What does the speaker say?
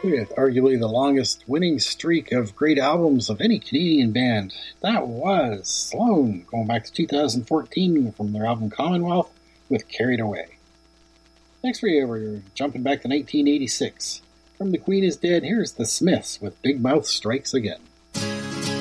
with arguably the longest winning streak of great albums of any Canadian band. That was Sloan, going back to 2014 from their album Commonwealth with Carried Away. Next for you, we're jumping back to 1986. From The Queen is Dead, here's The Smiths with Big Mouth Strikes Again.